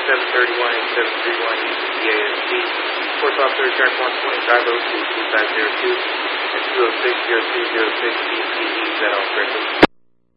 8731, 8731, ECAST. Force Officer Track 12502, 2502, and 206-0206, BCE, is that all correctly?